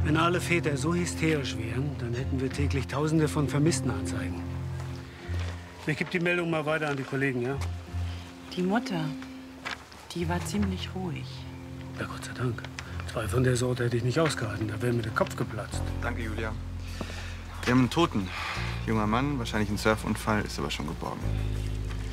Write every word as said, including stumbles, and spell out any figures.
Wenn alle Väter so hysterisch wären, dann hätten wir täglich Tausende von Vermisstenanzeigen. Ich gebe die Meldung mal weiter an die Kollegen, ja? Die Mutter, die war ziemlich ruhig. Ja, Gott sei Dank. Zwei von der Sorte hätte ich nicht ausgehalten. Da wäre mir der Kopf geplatzt. Danke, Julia. Wir haben einen Toten. Junger Mann, wahrscheinlich ein Surfunfall, ist aber schon geborgen.